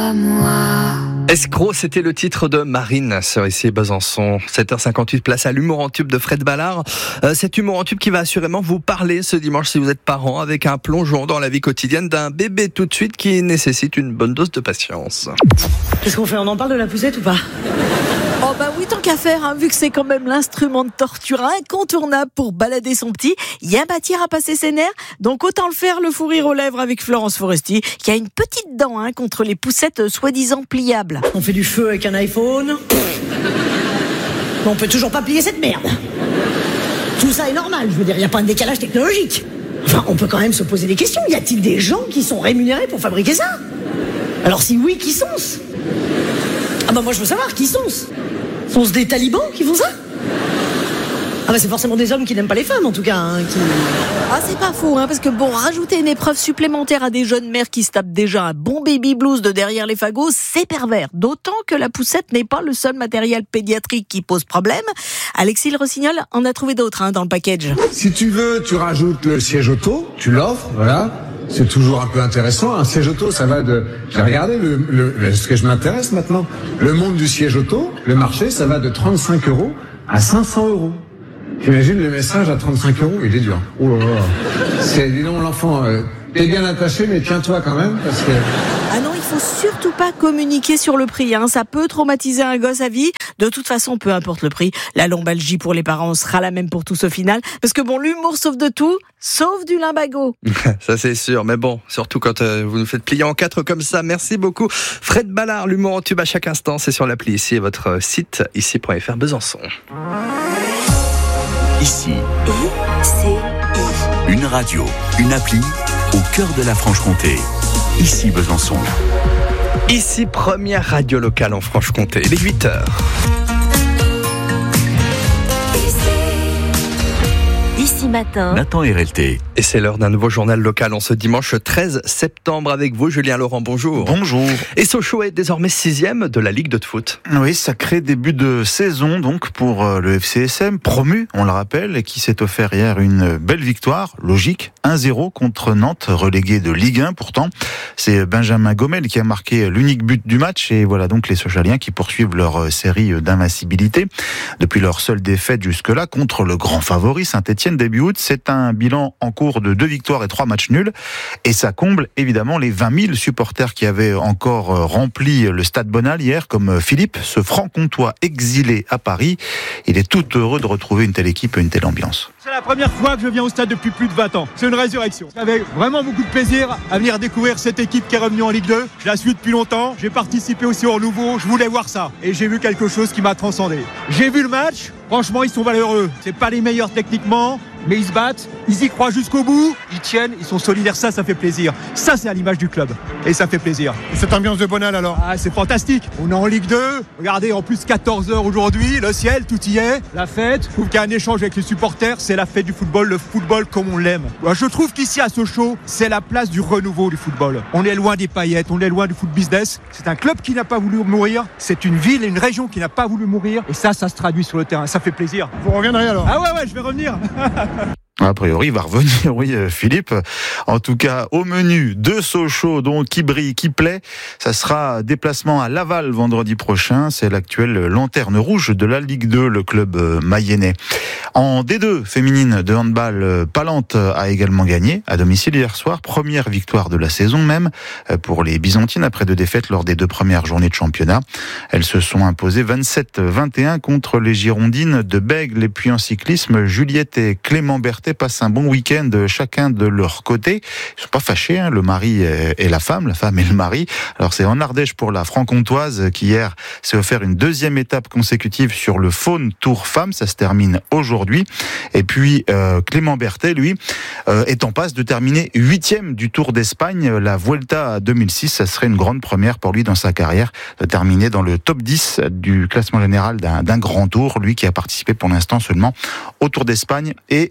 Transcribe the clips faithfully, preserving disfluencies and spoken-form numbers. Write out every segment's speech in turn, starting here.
à moi. Escroc, c'était le titre de Marine sur ici et Besançon. sept heures cinquante-huit, place à l'humour en tube de Fred Ballard. Euh, cet humour en tube qui va assurément vous parler ce dimanche si vous êtes parent, avec un plongeon dans la vie quotidienne d'un bébé tout de suite qui nécessite une bonne dose de patience. Qu'est-ce qu'on fait ? On en parle de la poussette ou pas ? Oh bah oui, tant qu'à faire, hein, vu que c'est quand même l'instrument de torture incontournable pour balader son petit, il y a matière à passer ses nerfs, donc autant le faire, le fou rire aux lèvres avec Florence Foresti, qui a une petite dent hein, contre les poussettes soi-disant pliables. On fait du feu avec un iPhone. On peut toujours pas plier cette merde. Tout ça est normal, je veux dire, il n'y a pas un décalage technologique. Enfin, on peut quand même se poser des questions. Y a-t-il des gens qui sont rémunérés pour fabriquer ça ? Alors si oui, qui sont-ce ? Ah bah moi je veux savoir, qui sont-ce ? Sont-ce des talibans qui font ça ? Ah bah c'est forcément des hommes qui n'aiment pas les femmes en tout cas. Hein, qui... Ah c'est pas faux, hein, parce que bon, rajouter une épreuve supplémentaire à des jeunes mères qui se tapent déjà un bon baby blues de derrière les fagots, c'est pervers. D'autant que la poussette n'est pas le seul matériel pédiatrique qui pose problème. Alexis Le Rossignol en a trouvé d'autres hein, dans le package. Si tu veux, tu rajoutes le siège auto, tu l'offres, voilà. C'est toujours un peu intéressant. Un siège auto, ça va de... J'ai regardé le, le, le, ce que je m'intéresse maintenant. Le monde du siège auto, le marché, ça va de trente-cinq euros à cinq cents euros. J'imagine le message à trente-cinq euros, il est dur. Oh là là. C'est, dis donc, l'enfant, euh, t'es bien attaché, mais tiens-toi quand même, parce que... Ah non, il faut surtout pas communiquer sur le prix, hein. Ça peut traumatiser un gosse à vie. De toute façon, peu importe le prix, la lombalgie pour les parents sera la même pour tous au final. Parce que bon, l'humour sauve de tout, sauf du limbago. Ça c'est sûr, mais bon, surtout quand euh, vous nous faites plier en quatre comme ça. Merci beaucoup. Fred Ballard, l'humour en tube à chaque instant, c'est sur l'appli ici et votre site ici point f r Besançon. Ici, Et c'est une radio, une appli au cœur de la Franche-Comté. Ici Besançon. Ici, première radio locale en Franche-Comté. Il est huit heures. Ici matin. Nathan R L T. Et c'est l'heure d'un nouveau journal local en ce dimanche treize septembre avec vous, Julien Laurent. Bonjour. Bonjour. Et Sochaux est désormais sixième de la Ligue de foot. Oui, sacré début de saison donc pour le F C S M, promu, on le rappelle, et qui s'est offert hier une belle victoire, logique, un zéro contre Nantes, relégué de Ligue un pourtant. C'est Benjamin Gomel qui a marqué l'unique but du match et voilà donc les Sochaliens qui poursuivent leur série d'invincibilité. Depuis leur seule défaite jusque-là contre le grand favori Saint-Etienne début août, c'est un bilan en cours de deux victoires et trois matchs nuls. Et ça comble évidemment les vingt mille supporters qui avaient encore rempli le stade Bonal hier, comme Philippe, ce franc-comtois exilé à Paris. Il est tout heureux de retrouver une telle équipe et une telle ambiance. C'est la première fois que je viens au stade depuis plus de vingt ans. C'est une résurrection. J'avais vraiment beaucoup de plaisir à venir découvrir cette équipe qui est revenue en Ligue deux. Je la suis depuis longtemps. J'ai participé aussi au renouveau. Je voulais voir ça. Et j'ai vu quelque chose qui m'a transcendé. J'ai vu le match. Franchement, ils sont valeureux. C'est pas les meilleurs techniquement, mais ils se battent, ils y croient jusqu'au bout, ils tiennent, ils sont solidaires, ça, ça fait plaisir. Ça, c'est à l'image du club, et ça fait plaisir. Et cette ambiance de Bonal alors ? Ah, c'est fantastique. On est en Ligue deux, regardez, en plus quatorze heures aujourd'hui, le ciel, tout y est, la fête. Je trouve qu'il y a un échange avec les supporters, c'est la fête du football, le football comme on l'aime. Je trouve qu'ici à Sochaux, c'est la place du renouveau du football. On est loin des paillettes, on est loin du foot business. C'est un club qui n'a pas voulu mourir, c'est une ville et une région qui n'a pas voulu mourir, et ça, ça se traduit sur le terrain, ça fait plaisir. Vous reviendrez alors ? Ah ouais, ouais, je vais revenir. A priori, il va revenir, oui, Philippe. En tout cas, au menu de Sochaux, donc, qui brille, qui plaît, ça sera déplacement à Laval vendredi prochain. C'est l'actuelle lanterne rouge de la Ligue deux, le club mayennais. En D deux féminine de handball, Palante a également gagné à domicile hier soir. Première victoire de la saison même pour les Byzantines après deux défaites lors des deux premières journées de championnat. Elles se sont imposées vingt-sept vingt et un contre les Girondines de Bègle. Et puis en cyclisme, Juliette et Clément Berthet passent un bon week-end chacun de leur côté. Ils sont pas fâchés, hein, le mari et la femme, la femme et le mari. Alors c'est en Ardèche pour la franc-comtoise qui hier s'est offert une deuxième étape consécutive sur le Faune Tour Femmes. Ça se termine aujourd'hui. Et puis euh, Clément Berthet, lui, euh, est en passe de terminer huitième du Tour d'Espagne. La Vuelta deux mille six, ça serait une grande première pour lui dans sa carrière, de terminer dans le top dix du classement général d'un, d'un grand tour. Lui qui a participé pour l'instant seulement au Tour d'Espagne et au Tour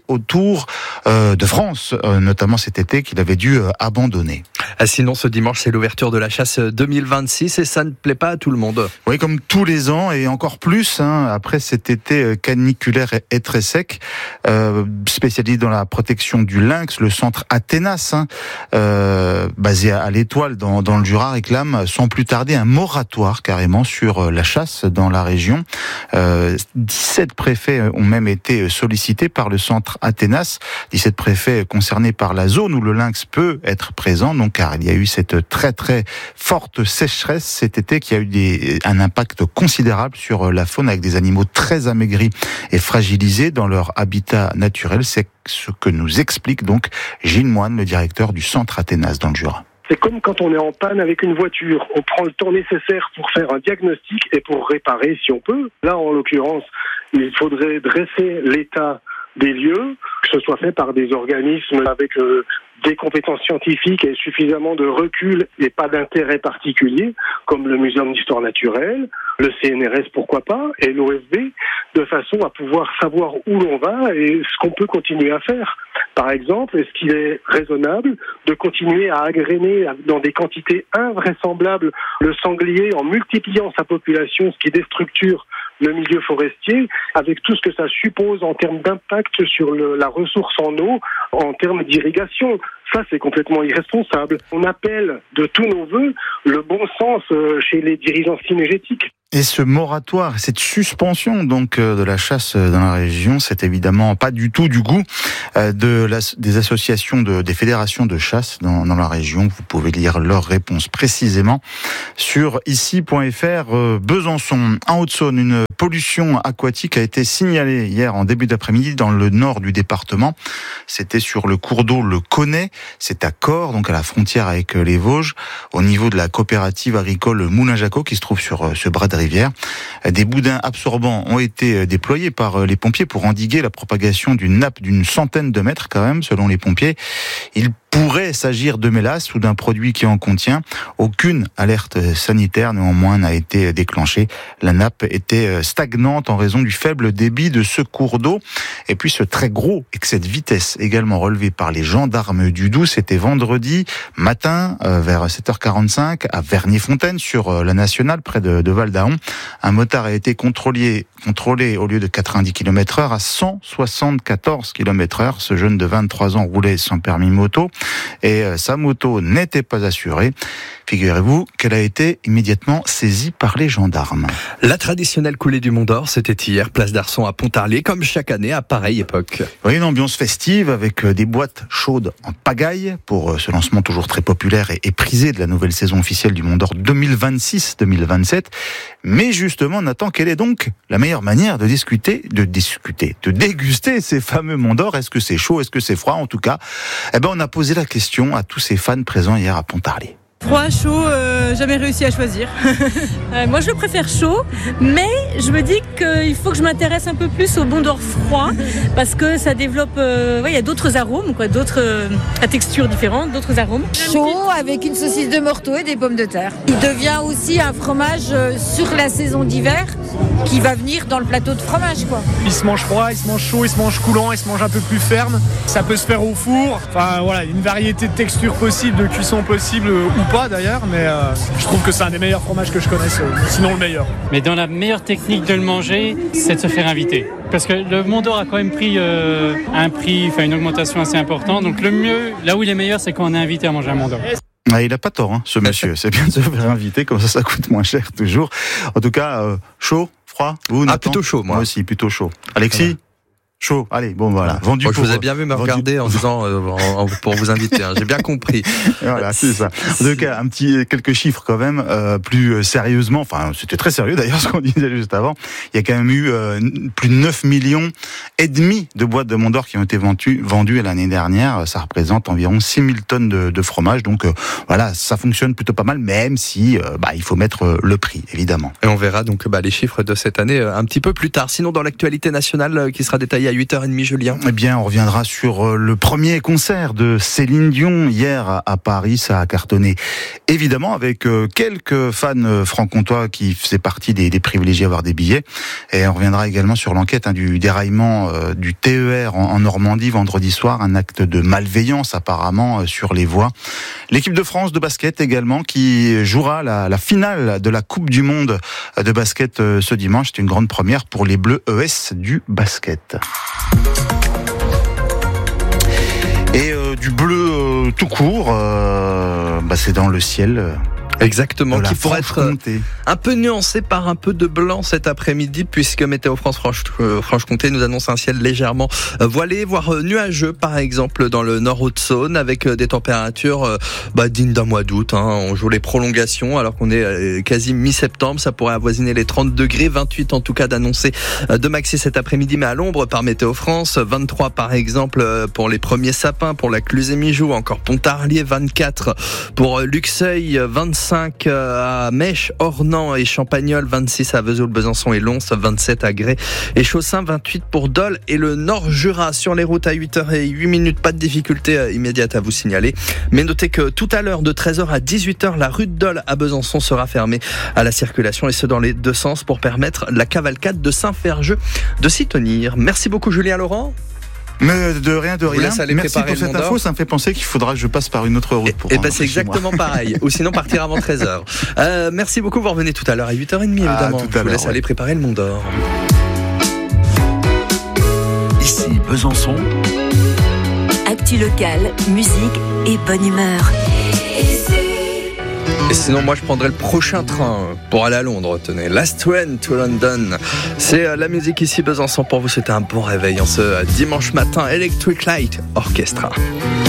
Tour euh, de France, euh, notamment cet été, qu'il avait dû euh, abandonner. Ah, sinon, ce dimanche, c'est l'ouverture de la chasse deux mille vingt-six et ça ne plaît pas à tout le monde. Oui, comme tous les ans et encore plus hein, après cet été caniculaire et, et très sec. Euh, spécialisé dans la protection du lynx, le centre Athénas, hein, euh, basé à, à l'Étoile dans, dans le Jura, réclame sans plus tarder un moratoire carrément sur la chasse dans la région. Euh, dix-sept préfets ont même été sollicités par le centre Athénas, dix-sept préfets concernés par la zone où le lynx peut être présent, donc car il y a eu cette très très forte sécheresse cet été qui a eu des, un impact considérable sur la faune avec des animaux très amaigris et fragilisés dans leur habitat naturel. C'est ce que nous explique donc Gilles Moine, le directeur du centre Athénas dans le Jura. C'est comme quand on est en panne avec une voiture. On prend le temps nécessaire pour faire un diagnostic et pour réparer si on peut. Là, en l'occurrence, il faudrait dresser l'état des lieux, que ce soit fait par des organismes avec euh, des compétences scientifiques et suffisamment de recul et pas d'intérêt particulier, comme le Muséum d'histoire naturelle, le C N R S pourquoi pas, et l'O F B, de façon à pouvoir savoir où l'on va et ce qu'on peut continuer à faire. Par exemple, est-ce qu'il est raisonnable de continuer à agréner dans des quantités invraisemblables le sanglier en multipliant sa population, ce qui déstructure le milieu forestier, avec tout ce que ça suppose en termes d'impact sur le, la ressource en eau, en termes d'irrigation. Ça, c'est complètement irresponsable. On appelle de tous nos voeux le bon sens chez les dirigeants cynégétiques. Et ce moratoire, cette suspension donc de la chasse dans la région, c'est évidemment pas du tout du goût de la, des associations, de, des fédérations de chasse dans, dans la région. Vous pouvez lire leurs réponses précisément sur ici point f r. Besançon, en Haute-Saône, une pollution aquatique a été signalée hier en début d'après-midi dans le nord du département. C'était sur le cours d'eau le Connet, c'est à Corps, donc à la frontière avec les Vosges, au niveau de la coopérative agricole Moulin-Jacot qui se trouve sur ce bras de rivière. Des boudins absorbants ont été déployés par les pompiers pour endiguer la propagation d'une nappe d'une centaine de mètres quand même, selon les pompiers. Il pourrait s'agir de mélasse ou d'un produit qui en contient. Aucune alerte sanitaire néanmoins n'a été déclenchée. La nappe était stagnante en raison du faible débit de ce cours d'eau. Et puis ce très gros excès de vitesse également relevé par les gendarmes du Doubs, c'était vendredi matin euh, vers sept heures quarante-cinq à Vernier-Fontaine sur la nationale près de, de Val-d'Aon. Un motard a été contrôlé, contrôlé au lieu de quatre-vingt-dix kilomètres heure à cent soixante-quatorze kilomètres heure. Ce jeune de vingt-trois ans roulait sans permis moto. Et sa moto n'était pas assurée. Figurez-vous qu'elle a été immédiatement saisie par les gendarmes. La traditionnelle coulée du Mont d'Or, c'était hier, place d'Arçon à Pontarlier, comme chaque année à pareille époque. Oui, une ambiance festive avec des boîtes chaudes en pagaille pour ce lancement toujours très populaire et prisé de la nouvelle saison officielle du Mont d'Or deux mille vingt-six deux mille vingt-sept. Mais justement, Nathan, quelle est donc la meilleure manière de discuter, de discuter, de déguster ces fameux Mont d'Or? Est-ce que c'est chaud? Est-ce que c'est froid? En tout cas, eh ben, on a posé la question à tous ces fans présents hier à Pontarlier. Froid, chaud, euh, jamais réussi à choisir. euh, moi, je préfère chaud, mais je me dis qu'il faut que je m'intéresse un peu plus au Mont d'Or froid, parce que ça développe, euh, ouais, il y a d'autres arômes, quoi, d'autres, euh, à texture différente, d'autres arômes. Chaud avec une saucisse de Morteau et des pommes de terre. Il devient aussi un fromage sur la saison d'hiver qui va venir dans le plateau de fromage, quoi. Il se mange froid, il se mange chaud, il se mange coulant, il se mange un peu plus ferme. Ça peut se faire au four. Enfin voilà, une variété de textures possibles, de cuisson possible ou pas d'ailleurs, mais euh, je trouve que c'est un des meilleurs fromages que je connaisse, euh, sinon le meilleur. Mais dans la meilleure technique de le manger, c'est de se faire inviter. Parce que le Mont d'Or a quand même pris euh, un prix, enfin une augmentation assez importante. Donc le mieux, là où il est meilleur, c'est quand on est invité à manger un Mont d'Or. Ah, il a pas tort, hein, ce monsieur. C'est bien de se faire inviter, comme ça, ça coûte moins cher toujours. En tout cas, euh, chaud, froid, vous, Nathan? Ah, plutôt chaud, moi. Moi aussi, plutôt chaud. Alexis? Voilà. Chaud, allez, bon voilà, vendu bon, pour... Je vous ai bien vu me vendu... regarder en disant euh, en, en, pour vous inviter, hein. J'ai bien compris. Voilà, c'est ça. En tout cas, un petit, quelques chiffres quand même, euh, plus sérieusement, enfin c'était très sérieux d'ailleurs ce qu'on disait juste avant, il y a quand même eu euh, plus de neuf millions et demi de boîtes de Mont d'Or qui ont été vendues, vendues l'année dernière, ça représente environ six mille tonnes de, de fromage, donc euh, voilà, ça fonctionne plutôt pas mal, même si euh, bah, il faut mettre euh, le prix, évidemment. Et on verra donc bah, les chiffres de cette année euh, un petit peu plus tard. Sinon, dans l'actualité nationale euh, qui sera détaillée à huit heures trente, Julien. Eh bien, on reviendra sur le premier concert de Céline Dion hier à Paris. Ça a cartonné, évidemment, avec quelques fans franc-comtois qui faisaient partie des, des privilégiés à avoir des billets. Et on reviendra également sur l'enquête hein, du déraillement euh, du T E R en, en Normandie vendredi soir, un acte de malveillance apparemment euh, sur les voies. L'équipe de France de basket également qui jouera la, la finale de la Coupe du Monde de basket euh, ce dimanche. C'est une grande première pour les Bleus E S du basket. Et euh, du bleu euh, tout court, euh, bah c'est dans le ciel. Euh, Exactement, qui pourrait être un peu nuancé par un peu de blanc cet après-midi, puisque Météo France Franche, euh, Franche-Comté nous annonce un ciel légèrement euh, voilé, voire euh, nuageux, par exemple dans le nord Haute-Saône, avec euh, des températures euh, bah, dignes d'un mois d'août. Hein. On joue les prolongations, alors qu'on est euh, quasi mi-septembre, ça pourrait avoisiner les trente degrés, vingt-huit en tout cas d'annoncer euh, de maxi cet après-midi, mais à l'ombre par Météo France, vingt-trois par exemple euh, pour les premiers sapins, pour la Cluse-et-Mijoux, encore Pontarlier, vingt-quatre pour euh, Luxeuil, vingt-cinq à Mèche, Ornans et Champagnole, vingt-six à Vesoul, Besançon et Lons, vingt-sept à Grès et Chaussin, vingt-huit pour Dole et le Nord Jura. Sur les routes à huit heures zéro huit, pas de difficulté immédiate à vous signaler. Mais notez que tout à l'heure, de treize heures à dix-huit heures, la rue de Dole à Besançon sera fermée à la circulation, et ce dans les deux sens, pour permettre la cavalcade de Saint-Ferjeux de s'y tenir. Merci beaucoup Julien Laurent. Mais de rien, de rien. Merci pour cette info. Ça me fait penser qu'il faudra que je passe par une autre route. Pour et ben c'est exactement pareil. Ou sinon partir avant treize heures. Euh, merci beaucoup. Vous revenez tout à l'heure à huit heures trente, évidemment. Ah, tout je à vous laisse ouais. aller préparer le Mont d'Or. Ici Besançon. Actu locale, musique et bonne humeur. Et sinon, moi, je prendrai le prochain train pour aller à Londres. Tenez, Last Train to London. C'est la musique ici, Besançon, pour vous souhaiter un bon réveil en ce dimanche matin. Electric Light Orchestra.